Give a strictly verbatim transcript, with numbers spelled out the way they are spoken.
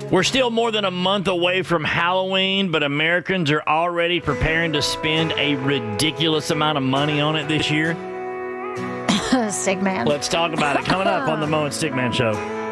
We're still more than a month away from Halloween, but Americans are already preparing to spend a ridiculous amount of money on it this year. Stickman. Let's talk about it. Coming up on the Mo and Stickman Show.